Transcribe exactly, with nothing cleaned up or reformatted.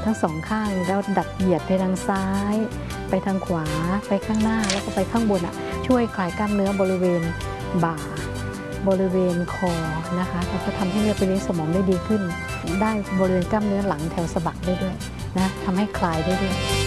ทั้งสองข้างแล้วดัดเหยียดไปทางซ้ายไปทางขวาไปข้างหน้าแล้วก็ไปข้างบนอ่ะช่วยคลายกล้ามเนื้อบริเวณบ่าบริเวณคอนะคะแล้วก็ทำให้เลือดไปเลี้ยงสมองได้ดีขึ้นได้บริเวณกล้ามเนื้อหลังแถวสะบักได้ด้วยนะทำให้คลายได้ด้วย